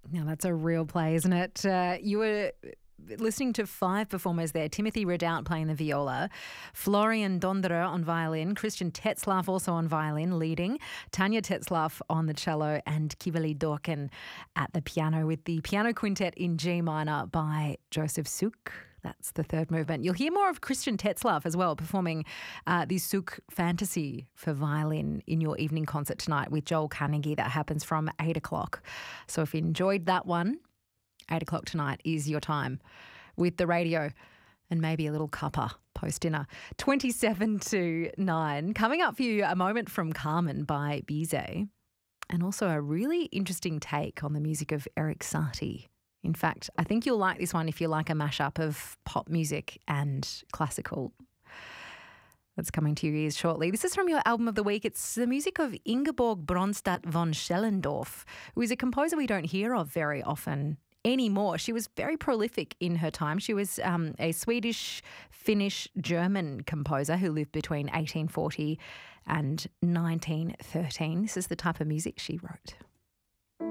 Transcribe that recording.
Now, that's a real play, isn't it? You were listening to 5 performers there. Timothy Redoubt playing the viola, Florian Dondra on violin, Christian Tetzlaff also on violin leading, Tanya Tetzlaff on the cello, and Kivali Dorkin at the piano, with the piano quintet in G minor by Joseph Suk. That's the third movement. You'll hear more of Christian Tetzlaff as well, performing the Suk Fantasy for violin in your evening concert tonight with Joel Carnegie. That happens from 8 o'clock. So if you enjoyed that one, 8 o'clock tonight is your time with the radio and maybe a little cuppa post-dinner. 27 to 9. Coming up for you, a moment from Carmen by Bizet, and also a really interesting take on the music of Eric Satie. In fact, I think you'll like this one if you like a mashup of pop music and classical. That's coming to your ears shortly. This is from your album of the week. It's the music of Ingeborg Bronstadt von Schellendorf, who is a composer we don't hear of very often anymore. She was very prolific in her time. She was a Swedish, Finnish, German composer who lived between 1840 and 1913. This is the type of music she wrote.